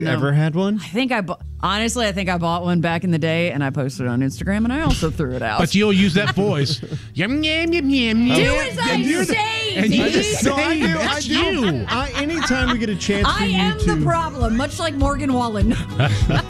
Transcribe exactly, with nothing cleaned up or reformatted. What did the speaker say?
No. Ever had one? I think I bought, honestly, I think I bought one back in the day and I posted it on Instagram and I also threw it out. But you'll use that voice. Yum, yum, yum, yum, yum. Do as I You're the- say, and you dude. just No, I say do. I that's do. you. I, anytime we get a chance for I you am to. the problem, much like Morgan Wallen.